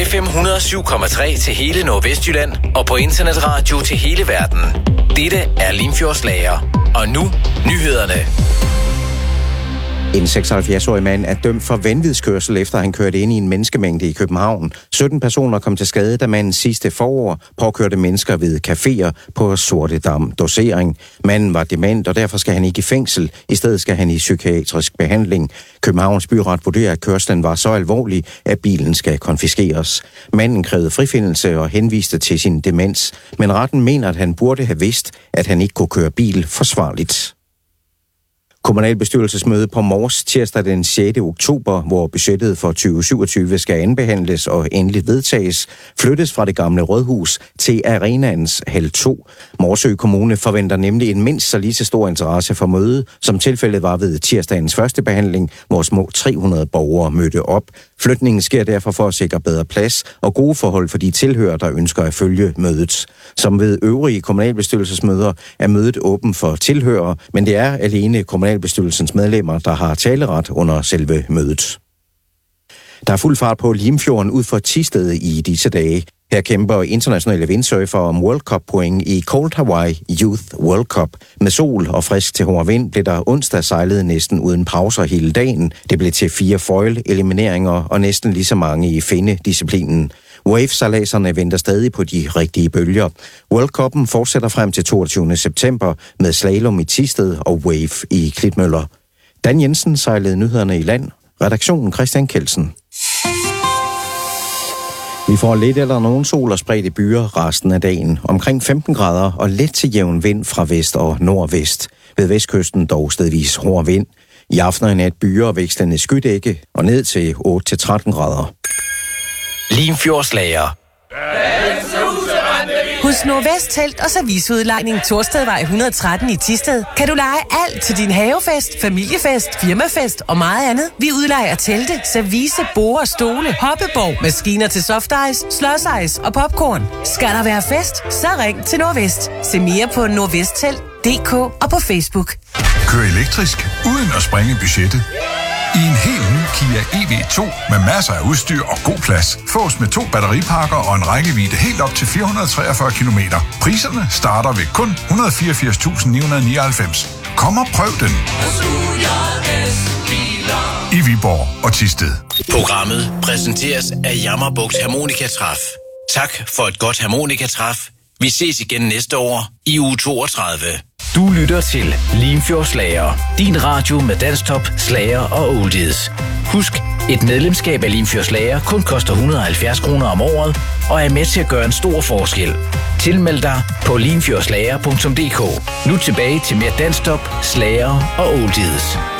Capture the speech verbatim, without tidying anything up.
F M et hundrede og syv komma tre til hele Nordvestjylland og på internetradio til hele verden. Dette er Limfjordslager. Og nu nyhederne. En seksoghalvfjerds-årig mand er dømt for vanvidskørsel, efter han kørte ind i en menneskemængde i København. sytten personer kom til skade, da manden sidste forår påkørte mennesker ved caféer på Sortedam Dosering. Manden var dement, og derfor skal han ikke i fængsel. I stedet skal han i psykiatrisk behandling. Københavns byret vurderer, at kørslen var så alvorlig, at bilen skal konfiskeres. Manden krævede frifindelse og henviste til sin demens, men retten mener, at han burde have vidst, at han ikke kunne køre bil forsvarligt. Kommunalbestyrelsesmøde på Mors tirsdag den sjette oktober, hvor budgettet for tyve syvogtyve skal anbehandles og endeligt vedtages, flyttes fra det gamle rådhus til arenaens hal to. Morsø Kommune forventer nemlig en mindst så lige så stor interesse for mødet, som tilfældet var ved tirsdagens første behandling, hvor små tre hundrede borgere mødte op. Flytningen sker derfor for at sikre bedre plads og gode forhold for de tilhørere, der ønsker at følge mødet. Som ved øvrige kommunalbestyrelsesmøder er mødet åben for tilhørere, men det er alene kommunalbestyrelsens medlemmer, der har taleret under selve mødet. Der er fuld fart på Limfjorden ud for Thisted i disse dage. Her kæmper internationale windsurfer om World Cup point i Cold Hawaii Youth World Cup. Med sol og frisk til hård vind blev der onsdag sejlet næsten uden pauser hele dagen. Det blev til fire foil-elimineringer og næsten lige så mange i finde-disciplinen. Wave-sejladserne venter stadig på de rigtige bølger. World Cup'en fortsætter frem til toogtyvende september med slalom i Thisted og wave i Klitmøller. Dan Jensen sejlede nyhederne i land. Redaktionen Christian Kelsen. Vi får lidt eller nogen sol og spredte byer resten af dagen. Omkring femten grader og let til jævn vind fra vest og nordvest. Ved vestkysten dog stedvis hård vind. I aften og i nat byer vekslende skydække og ned til otte til tretten grader. Limfjordslager. Hos Nordvest Telt og Serviceudlejning Torstedvej et hundrede og tretten i Thisted kan du leje alt til din havefest, familiefest, firmafest og meget andet. Vi udlejer telte, service, borde, stole, hoppeborg, maskiner til softice, slåsejs og popcorn. Skal der være fest, så ring til Nordvest. Se mere på nordvesttelt punktum d k og på Facebook. Kør elektrisk uden at sprænge budgettet. I en helt ny Kia E V to med masser af udstyr og god plads. Fås med to batteripakker og en rækkevidde helt op til fire hundrede og treogfyrre kilometer. Priserne starter ved kun et hundrede og fireogfirs tusind ni hundrede og nioghalvfems. Kom og prøv den. I Viborg og Thisted. Programmet præsenteres af Jammerbugt Harmonikatræf. Tak for et godt harmonikatræf. Vi ses igen næste år i uge toogtredive. Du lytter til Limfjordslager. Din radio med dansktop, slager og oldies. Husk, et medlemskab af Limfjordslager kun koster et hundrede og halvfjerds kroner om året og er med til at gøre en stor forskel. Tilmeld dig på limfjordslager punktum d k. Nu tilbage til mere dansktop, slager og oldies.